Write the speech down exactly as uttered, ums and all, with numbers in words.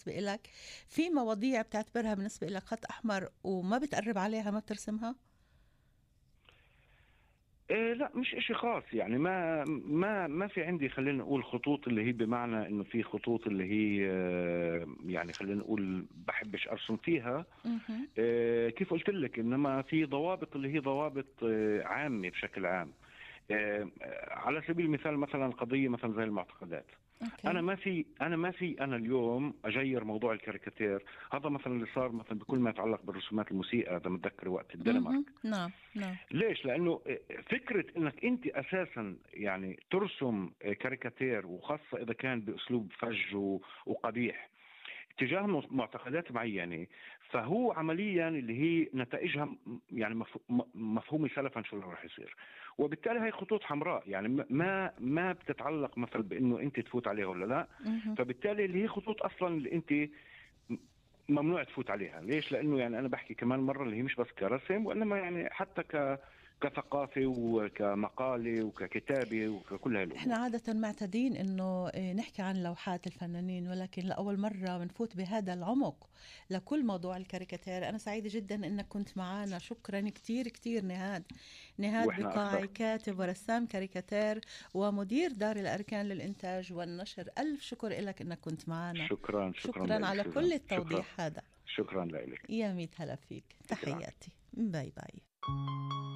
بالنسبة إلك؟ في مواضيع بتعتبرها بالنسبة إلك خط أحمر وما بتقرب عليها، ما بترسمها؟ إيه لا، مش اشي خاص يعني. ما ما ما في عندي خلينا نقول خطوط اللي هي بمعنى انه في خطوط اللي هي آه، يعني خلينا نقول بحبش ارسم فيها. مهم. آه، كيف قلت لك، انما في ضوابط اللي هي ضوابط آه، عامة بشكل عام. آه، على سبيل المثال مثلا قضية مثلا زي المعتقدات. انا أوكي. ما في انا ما في انا اليوم اجير موضوع الكاريكاتير. هذا مثلا اللي صار مثلا بكل ما يتعلق بالرسومات الموسيقى، اذا متذكر وقت الدنمارك. مهم. نعم نعم. ليش؟ لانه فكره انك انت اساسا يعني ترسم كاريكاتير، وخاصه اذا كان باسلوب فج و- وقبيح تجاه معتقدات معينه، فهو عمليا اللي هي نتائجها م- يعني مف- م- مفهومي سلفا شو اللي راح يصير. وبالتالي هي خطوط حمراء، يعني م- ما ما بتتعلق مثلا بانه انت تفوت عليها ولا لا. مهم. فبالتالي اللي هي خطوط اصلا اللي انت م- ممنوع تفوت عليها. ليش؟ لانه يعني انا بحكي كمان مره اللي هي مش بس كرسم، وانما يعني حتى ك كثقافه وكمقاله وككتابه وككل هاي احنا الامور. عادة معتادين انه إيه، نحكي عن لوحات الفنانين، ولكن لأول مرة بنفوت بهذا العمق لكل موضوع الكاريكاتير. انا سعيدة جدا انك كنت معنا، شكرا كتير كتير نهاد. نهاد واحنا بقاعي، اكثر. كاتب ورسام كاريكاتير ومدير دار الأركان للإنتاج والنشر. ألف شكر لك انك كنت معنا. شكرا شكرا شكرا لك على سوزان، كل شكرا. التوضيح هذا. شكرا لك. يا ميت هلا فيك، يعطيك العافيه. تحياتي، باي باي.